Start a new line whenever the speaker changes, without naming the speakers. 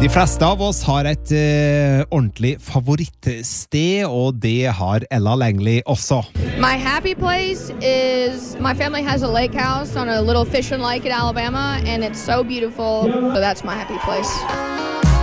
De fleste av oss har et ordentlig favorittsted, og det har Ella Langley også.
My happy place is my family has a lake house on a little fishing lake in Alabama, and it's so beautiful. So that's my happy place.